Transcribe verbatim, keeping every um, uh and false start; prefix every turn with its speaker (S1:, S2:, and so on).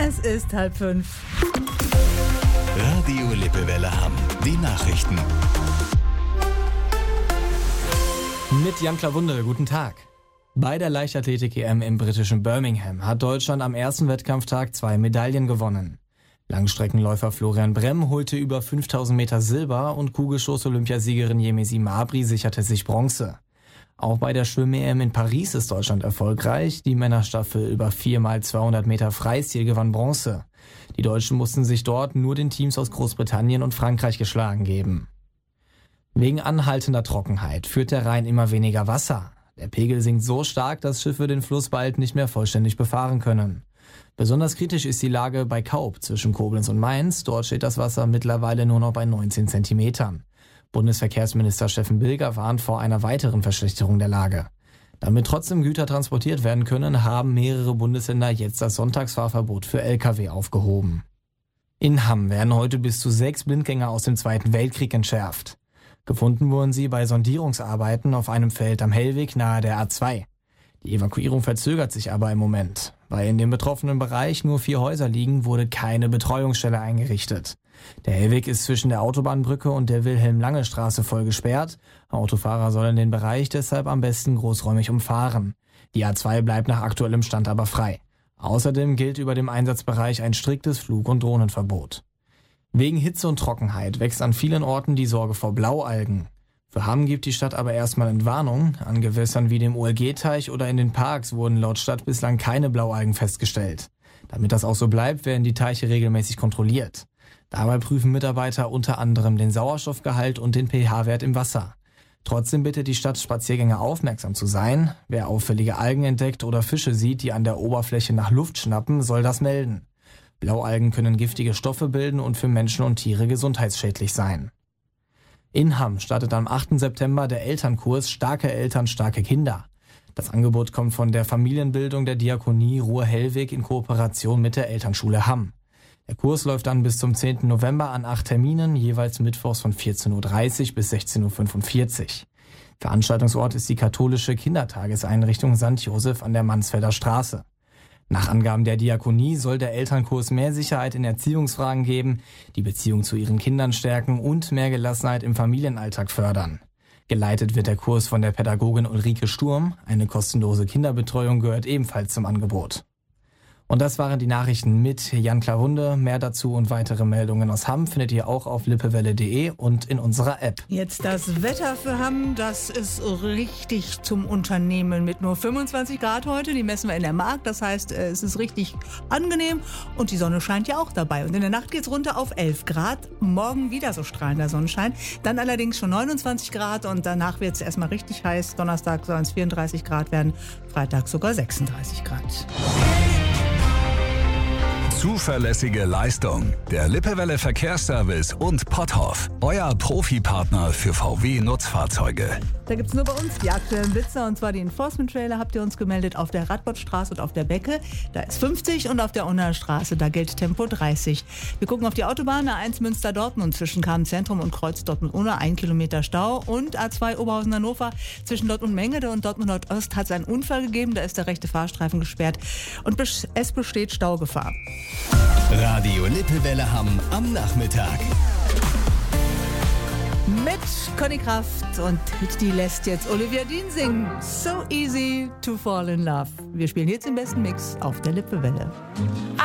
S1: Es ist halb fünf.
S2: Radio Lippewelle Hamm. Die Nachrichten.
S3: Mit Jan Klawunde, guten Tag. Bei der Leichtathletik-E M im britischen Birmingham hat Deutschland am ersten Wettkampftag zwei Medaillen gewonnen. Langstreckenläufer Florian Bremm holte über fünftausend Meter Silber und Kugelstoß-Olympiasiegerin Yemisi Mabry sicherte sich Bronze. Auch bei der Schwimm-E M in Paris ist Deutschland erfolgreich. Die Männerstaffel über vier mal zweihundert Meter Freistil gewann Bronze. Die Deutschen mussten sich dort nur den Teams aus Großbritannien und Frankreich geschlagen geben. Wegen anhaltender Trockenheit führt der Rhein immer weniger Wasser. Der Pegel sinkt so stark, dass Schiffe den Fluss bald nicht mehr vollständig befahren können. Besonders kritisch ist die Lage bei Kaub zwischen Koblenz und Mainz. Dort steht das Wasser mittlerweile nur noch bei neunzehn Zentimetern. Bundesverkehrsminister Steffen Bilger warnt vor einer weiteren Verschlechterung der Lage. Damit trotzdem Güter transportiert werden können, haben mehrere Bundesländer jetzt das Sonntagsfahrverbot für L K W aufgehoben. In Hamm werden heute bis zu sechs Blindgänger aus dem Zweiten Weltkrieg entschärft. Gefunden wurden sie bei Sondierungsarbeiten auf einem Feld am Hellweg nahe der A zwei. Die Evakuierung verzögert sich aber im Moment. Weil in dem betroffenen Bereich nur vier Häuser liegen, wurde keine Betreuungsstelle eingerichtet. Der Hellweg ist zwischen der Autobahnbrücke und der Wilhelm-Lange-Straße voll gesperrt. Autofahrer sollen den Bereich deshalb am besten großräumig umfahren. Die A zwei bleibt nach aktuellem Stand aber frei. Außerdem gilt über dem Einsatzbereich ein striktes Flug- und Drohnenverbot. Wegen Hitze und Trockenheit wächst an vielen Orten die Sorge vor Blaualgen. Für Hamm gibt die Stadt aber erstmal Entwarnung. An Gewässern wie dem O L G-Teich oder in den Parks wurden laut Stadt bislang keine Blaualgen festgestellt. Damit das auch so bleibt, werden die Teiche regelmäßig kontrolliert. Dabei prüfen Mitarbeiter unter anderem den Sauerstoffgehalt und den pH-Wert im Wasser. Trotzdem bittet die Stadt Spaziergänger aufmerksam zu sein. Wer auffällige Algen entdeckt oder Fische sieht, die an der Oberfläche nach Luft schnappen, soll das melden. Blaualgen können giftige Stoffe bilden und für Menschen und Tiere gesundheitsschädlich sein. In Hamm startet am achten September der Elternkurs Starke Eltern, starke Kinder. Das Angebot kommt von der Familienbildung der Diakonie Ruhr-Hellweg in Kooperation mit der Elternschule Hamm. Der Kurs läuft dann bis zum zehnten November an acht Terminen, jeweils mittwochs von vierzehn Uhr dreißig bis sechzehn Uhr fünfundvierzig. Veranstaltungsort ist die katholische Kindertageseinrichtung Sankt Josef an der Mansfelder Straße. Nach Angaben der Diakonie soll der Elternkurs mehr Sicherheit in Erziehungsfragen geben, die Beziehung zu ihren Kindern stärken und mehr Gelassenheit im Familienalltag fördern. Geleitet wird der Kurs von der Pädagogin Ulrike Sturm. Eine kostenlose Kinderbetreuung gehört ebenfalls zum Angebot. Und das waren die Nachrichten mit Jan Klawunde. Mehr dazu und weitere Meldungen aus Hamm findet ihr auch auf lippewelle punkt de und in unserer App.
S1: Jetzt das Wetter für Hamm, das ist richtig zum Unternehmen mit nur fünfundzwanzig Grad heute. Die messen wir in der Mark, das heißt, es ist richtig angenehm und die Sonne scheint ja auch dabei. Und in der Nacht geht's runter auf elf Grad. Morgen wieder so strahlender Sonnenschein. Dann allerdings schon neunundzwanzig Grad und danach wird's erstmal richtig heiß. Donnerstag sollen es vierunddreißig Grad werden, Freitag sogar sechsunddreißig Grad.
S2: Zuverlässige Leistung. Der Lippewelle Verkehrsservice und Potthoff. Euer Profipartner für V W-Nutzfahrzeuge.
S1: Da gibt's nur bei uns die aktuellen Blitzer, und zwar die Enforcement-Trailer, habt ihr uns gemeldet, auf der Radbottstraße und auf der Becke. Da ist fünfzig und auf der Unnerstraße, da gilt Tempo dreißig. Wir gucken auf die Autobahn, A eins Münster-Dortmund zwischen Kamen-Zentrum und Kreuz Dortmund-Unna, ein Kilometer Stau. Und A zwei Oberhausen-Hannover zwischen Dortmund-Mengede und Dortmund-Nordost hat es einen Unfall gegeben, da ist der rechte Fahrstreifen gesperrt und es besteht Staugefahr.
S2: Radio Lippewelle Hamm am Nachmittag.
S1: Mit Conny Kraft und die lässt jetzt Olivia Dean singen. So easy to fall in love. Wir spielen jetzt den besten Mix auf der Lippewelle.